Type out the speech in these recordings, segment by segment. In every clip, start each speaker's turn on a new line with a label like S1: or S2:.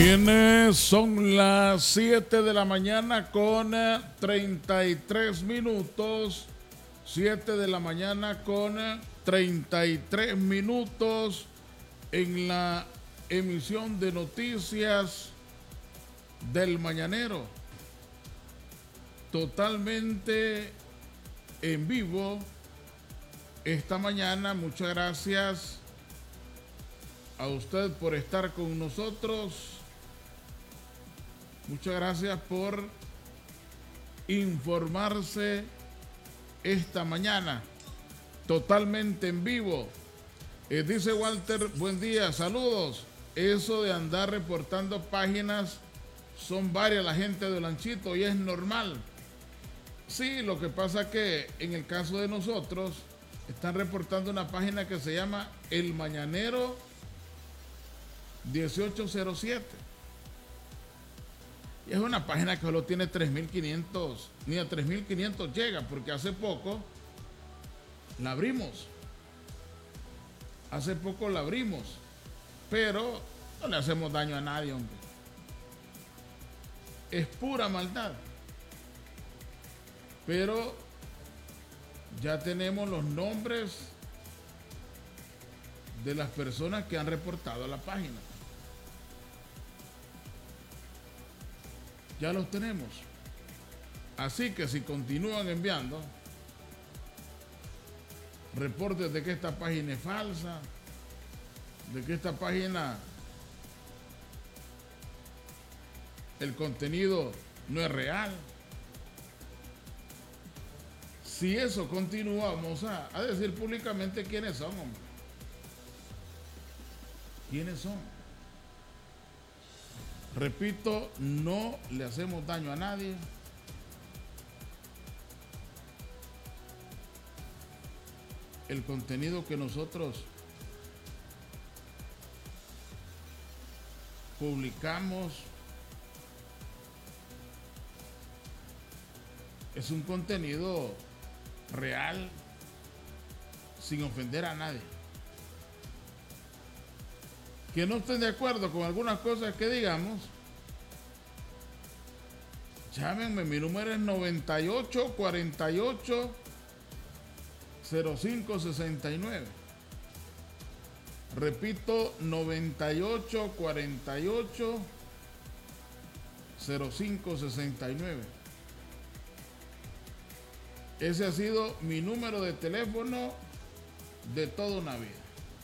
S1: Bien, son las 7 de la mañana con 33 minutos. 7 de la mañana con 33 minutos en la emisión de noticias del Mañanero. Totalmente en vivo esta mañana. Muchas gracias a usted por estar con nosotros. Muchas gracias por informarse esta mañana. Totalmente en vivo. Dice Walter, buen día, saludos. Eso de andar reportando páginas, son varias la gente de Olanchito y es normal. Sí, lo que pasa que en el caso de nosotros, están reportando una página que se llama El Mañanero 1807. Y es una página que solo tiene 3.500, ni a 3.500 llega, porque hace poco la abrimos. Hace poco la abrimos, pero no le hacemos daño a nadie, hombre. Es pura maldad. Pero ya tenemos los nombres de las personas que han reportado a la página. Ya los tenemos. Así que si continúan enviando reportes de que esta página es falsa, de que esta página, el contenido no es real, si eso continúa, vamos a decir públicamente quiénes son, hombre. ¿Quiénes son? Repito, no le hacemos daño a nadie. El contenido que nosotros publicamos es un contenido real, sin ofender a nadie. Que no estén de acuerdo con algunas cosas que digamos, llámenme, mi número es 98 48 05 69. Repito, 98 48 05 69. Ese ha sido mi número de teléfono de toda una vida.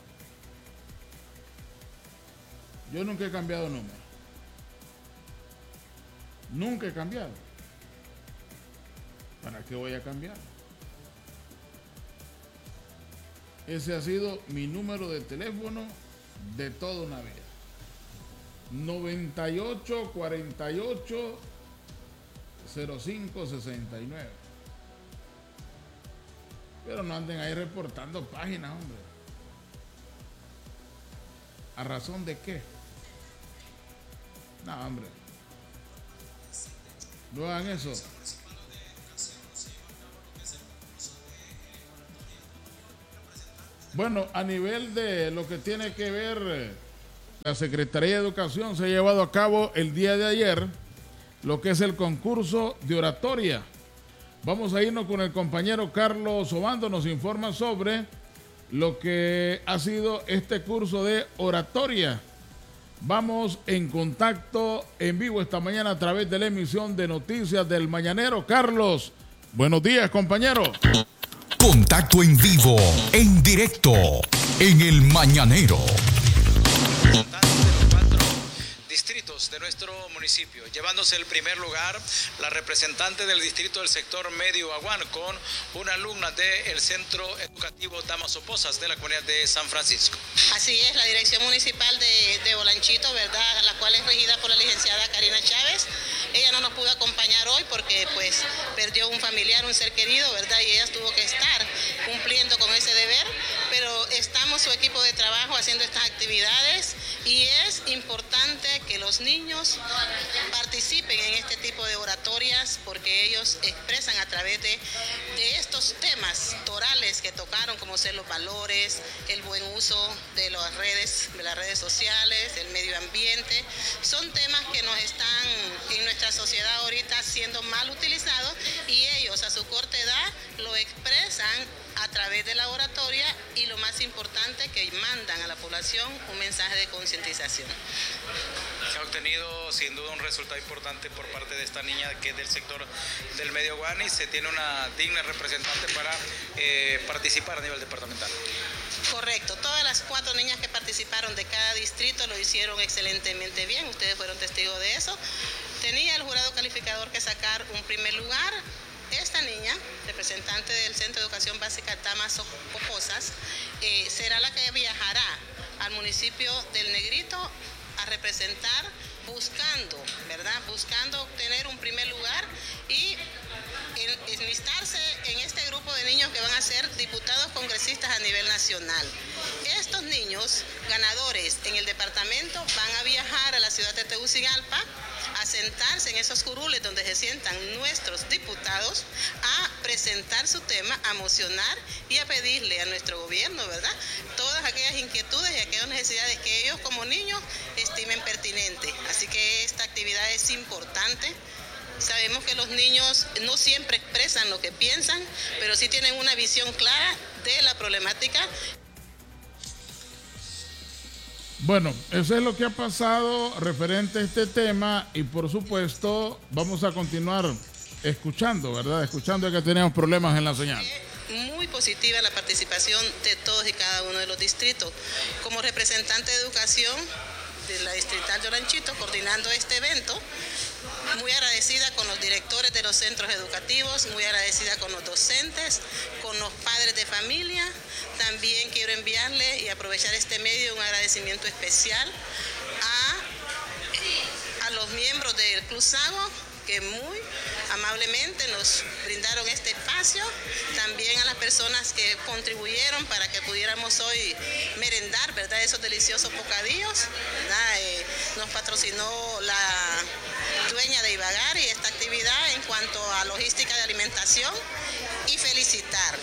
S1: Yo nunca he cambiado número. Nunca he cambiado. ¿Para qué voy a cambiar? Ese ha sido mi número de teléfono de toda una vida. 98 48 05 69. Pero no anden ahí reportando páginas, hombre. ¿A razón de qué? No, hombre. No hagan eso. Bueno, a nivel de lo que tiene que ver la Secretaría de Educación, se ha llevado a cabo el día de ayer lo que es el concurso de oratoria. Vamos a irnos con el compañero Carlos Obando, nos informa sobre lo que ha sido este curso de oratoria. Vamos en contacto en vivo esta mañana a través de la emisión de noticias del Mañanero. Carlos, buenos días, compañero.
S2: Contacto en vivo, en directo, en el Mañanero.
S3: Distritos de nuestro municipio, llevándose el primer lugar la representante del distrito del sector medio Aguán con una alumna del Centro Educativo Damaso Pozas de la comunidad de San Francisco.
S4: Así es, la dirección municipal de Olanchito, ¿verdad?, la cual es regida por la licenciada Karina Chávez. Ella no nos pudo acompañar hoy porque pues perdió un familiar, un ser querido, ¿verdad?, y ella tuvo que estar cumpliendo con ese deber, pero estamos su equipo de trabajo haciendo estas actividades y es importante que los niños participen en este tipo de oratorias porque ellos expresan a través de estos temas torales que tocaron, como ser los valores, el buen uso de las redes sociales, el medio ambiente, son temas que nos están en nuestra sociedad ahorita siendo mal utilizados y ellos a su corta edad lo expresan a través de la oratoria y lo más importante que mandan a la población un mensaje de concientización.
S3: Se ha obtenido sin duda un resultado importante por parte de esta niña que es del sector del Medio Aguán y se tiene una digna representante para participar a nivel departamental.
S4: Correcto, todas las 4 niñas que participaron de cada distrito lo hicieron excelentemente bien, ustedes fueron testigos de eso. Tenía el jurado calificador que sacar un primer lugar. Esta niña, representante del Centro de Educación Básica Damas Opozas, será la que viajará al municipio del Negrito a representar buscando, ¿verdad? Buscando obtener un primer lugar y enlistarse en este grupo de niños que van a ser diputados congresistas a nivel nacional. Estos niños ganadores en el departamento van a viajar a la ciudad de Tegucigalpa a sentarse en esos curules donde se sientan nuestros diputados a presentar su tema, a mocionar y a pedirle a nuestro gobierno, ¿verdad?, todas aquellas inquietudes y aquellas necesidades que ellos como niños estimen pertinentes. Así que esta actividad es importante. Sabemos que los niños no siempre expresan lo que piensan, pero sí tienen una visión clara de la problemática.
S1: Bueno, eso es lo que ha pasado referente a este tema y por supuesto vamos a continuar escuchando, ¿verdad? Escuchando que tenemos problemas en la señal.
S4: Muy positiva la participación de todos y cada uno de los distritos. Como representante de educación de la distrital de Olanchito, coordinando este evento, muy agradecida con los directores de los centros educativos, muy agradecida con los docentes, con los padres de familia. También quiero enviarle y aprovechar este medio un agradecimiento especial a los miembros del Club Sago, que muy amablemente nos brindaron este espacio, también a las personas que contribuyeron para que pudiéramos hoy merendar, ¿verdad?, esos deliciosos bocadillos, ¿verdad? Nos patrocinó la dueña de Ibagari esta actividad en cuanto a logística de alimentación y felicitar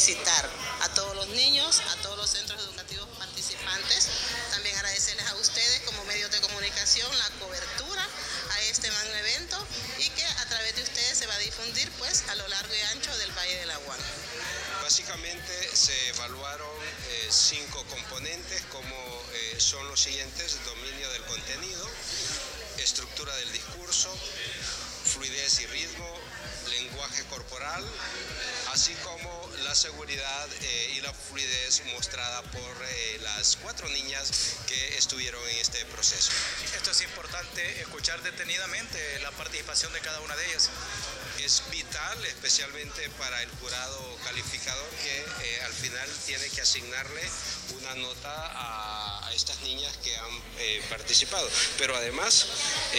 S4: a todos los niños, a todos los centros educativos participantes, también agradecerles a ustedes como medios de comunicación la cobertura a este magno evento y que a través de ustedes se va a difundir pues a lo largo y ancho del Valle del Aguán.
S5: Básicamente se evaluaron 5 componentes como son los siguientes: dominio del contenido, estructura del discurso, fluidez y ritmo, lenguaje corporal, así como la seguridad y la fluidez mostrada por las 4 niñas que estuvieron en este proceso.
S3: Esto es importante, escuchar detenidamente la participación de cada una de ellas.
S5: Es vital, especialmente para el jurado calificador, que al final tiene que asignarle una nota a estas niñas que han participado. Pero además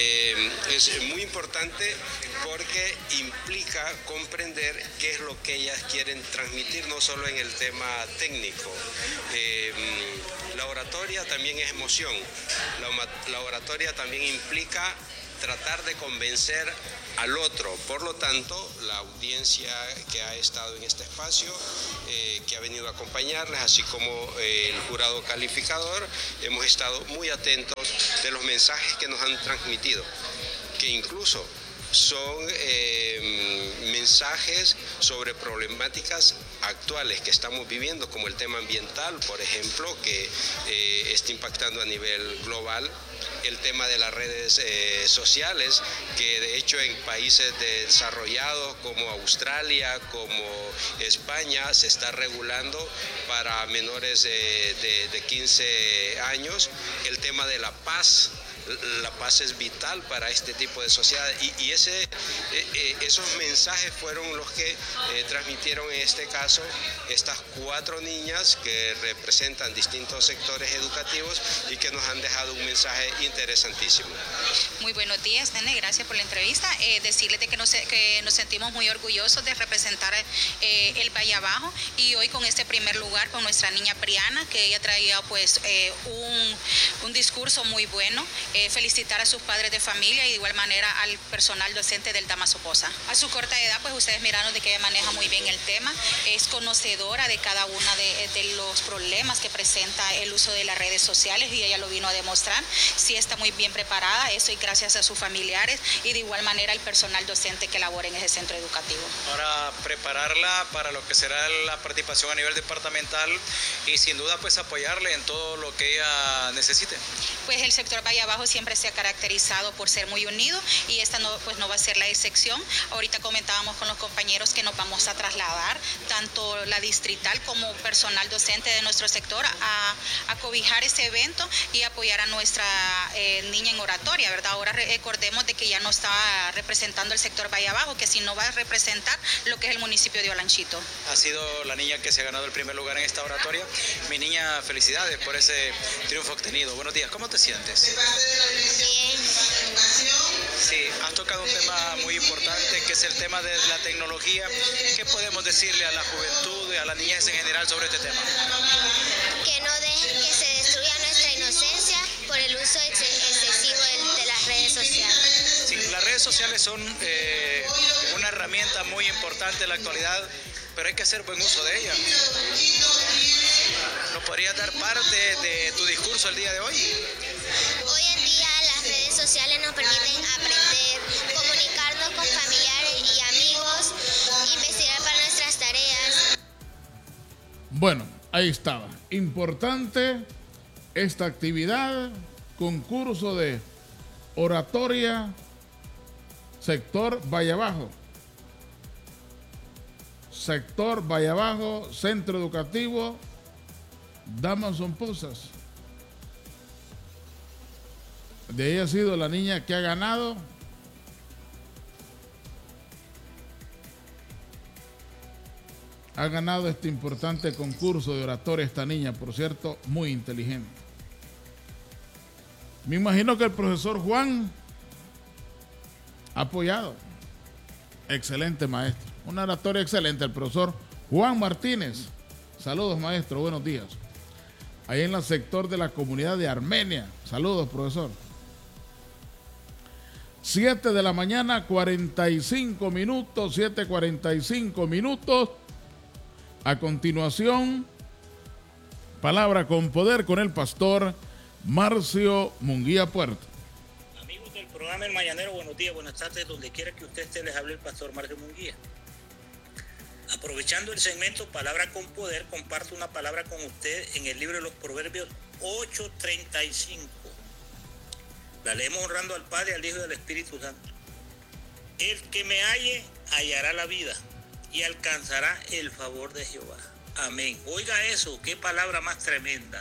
S5: es muy importante porque implica comprender qué es lo que ellas quieren transmitir, no solo en el tema técnico. La oratoria también es emoción. La oratoria también implica tratar de convencer al otro. Por lo tanto, la audiencia que ha estado en este espacio, que ha venido a acompañarles, así como el jurado calificador, hemos estado muy atentos de los mensajes que nos han transmitido, que incluso son mensajes sobre problemáticas actuales que estamos viviendo, como el tema ambiental, por ejemplo, que está impactando a nivel global, el tema de las redes sociales, que de hecho en países desarrollados como Australia, como España, se está regulando para menores de 15 años, el tema de la paz. La paz es vital para este tipo de sociedad y esos mensajes fueron los que transmitieron en este caso estas 4 niñas que representan distintos sectores educativos y que nos han dejado un mensaje interesantísimo.
S6: Muy buenos días, Nene, gracias por la entrevista. Decirles de que nos sentimos muy orgullosos de representar el Valle Abajo y hoy con este primer lugar con nuestra niña Briana, que ella traía pues un discurso muy bueno. Felicitar a sus padres de familia y de igual manera al personal docente del Damas Opozas. A su corta edad, pues ustedes miraron de que ella maneja muy bien el tema, es conocedora de cada una de los problemas que presenta el uso de las redes sociales y ella lo vino a demostrar. Si ella está muy bien preparada, eso y gracias a sus familiares y de igual manera al personal docente que labora en ese centro educativo.
S3: Ahora prepararla para lo que será la participación a nivel departamental y sin duda pues apoyarle en todo lo que ella necesite.
S6: Pues el sector Valle Abajo siempre se ha caracterizado por ser muy unido y esta no va a ser la excepción. Ahorita comentábamos con los compañeros que nos vamos a trasladar, tanto la distrital como personal docente de nuestro sector, a cobijar ese evento y apoyar a nuestra niña en oratoria, ¿verdad? Ahora recordemos de que ya no está representando el sector Valle Abajo, que si no va a representar lo que es el municipio de Olanchito.
S3: Ha sido la niña que se ha ganado el primer lugar en esta oratoria. Mi niña, felicidades por ese triunfo obtenido. Buenos días, ¿cómo te sientes?
S7: Bien.
S3: Sí, has tocado un tema muy importante que es el tema de la tecnología. ¿Qué podemos decirle a la juventud y a la niñez en general sobre este tema?
S7: Que no dejen que se destruya nuestra inocencia por el uso excesivo de las redes sociales.
S3: Sí, las redes sociales son una herramienta muy importante en la actualidad, pero hay que hacer buen uso de ella. ¿Nos podrías dar parte de tu discurso el día de hoy?
S7: Hoy en día las redes sociales nos permiten aprender, comunicarnos con familiares y amigos, investigar para nuestras tareas.
S1: Bueno, ahí estaba. Importante esta actividad, concurso de oratoria, sector Valle Abajo. Sector Valle Abajo, Centro Educativo Damaso Posas. De ella ha sido la niña que ha ganado. Ha ganado este importante concurso de oratoria esta niña, por cierto, muy inteligente. Me imagino que el profesor Juan ha apoyado. Excelente maestro. Una oratoria excelente, el profesor Juan Martínez. Saludos, maestro, buenos días. Ahí en el sector de la comunidad de Armenia. Saludos, profesor. 7 de la mañana, 45 minutos, 7:45 minutos. A continuación, palabra con poder con el pastor Marcio Munguía Puerto.
S8: Amigos del programa El Mañanero, buenos días, buenas tardes, donde quiera que usted esté, les hable el pastor Marcio Munguía. Aprovechando el segmento Palabra con Poder, comparto una palabra con usted en el libro de los Proverbios 8:35. La leemos honrando al Padre, al Hijo y al Espíritu Santo. El que me halle, hallará la vida y alcanzará el favor de Jehová. Amén. Oiga eso, qué palabra más tremenda.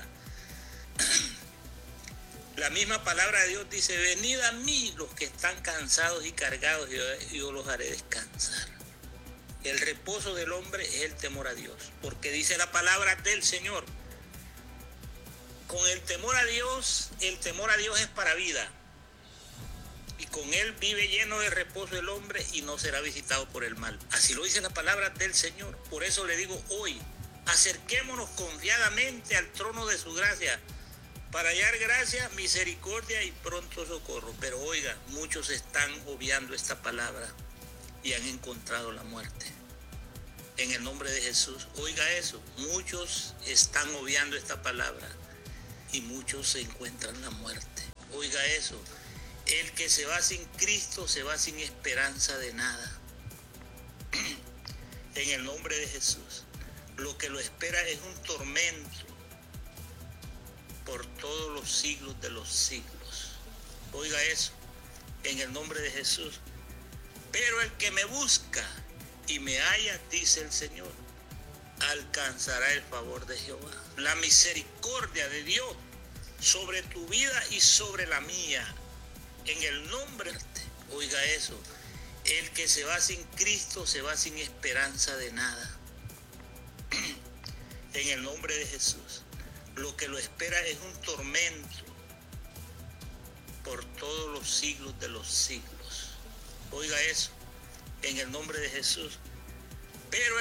S8: La misma palabra de Dios dice: venid a mí los que están cansados y cargados, y yo los haré descansar. El reposo del hombre es el temor a Dios, porque dice la palabra del Señor: con el temor a Dios es para vida, y con él vive lleno de reposo el hombre y no será visitado por el mal. Así lo dice la palabra del Señor. Por eso le digo hoy, acerquémonos confiadamente al trono de su gracia, para hallar gracia, misericordia y pronto socorro. Pero oiga, muchos están obviando esta palabra y han encontrado la muerte. En el nombre de Jesús, oiga eso, muchos están obviando esta palabra y muchos se encuentran la muerte. Oiga eso, el que se va sin Cristo se va sin esperanza de nada. En el nombre de Jesús, lo que lo espera es un tormento por todos los siglos de los siglos. Oiga eso, en el nombre de Jesús. Pero el que me busca y me halla, dice el Señor, alcanzará el favor de Jehová. La misericordia de Dios sobre tu vida y sobre la mía. En el nombre, oiga eso, el que se va sin Cristo se va sin esperanza de nada. En el nombre de Jesús, lo que lo espera es un tormento por todos los siglos de los siglos. Oiga eso, en el nombre de Jesús. Pero